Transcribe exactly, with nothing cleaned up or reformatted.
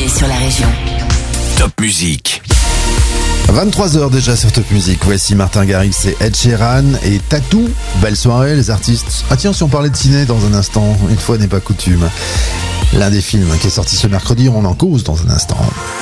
arrivée sur la région. Top Musique. vingt-trois heures déjà sur Top Music. Voici Martin Garrix et Ed Sheeran et Tattoo. Belle soirée les artistes. Ah tiens, si on parlait de ciné dans un instant, une fois n'est pas coutume. L'un des films qui est sorti ce mercredi, on en cause dans un instant.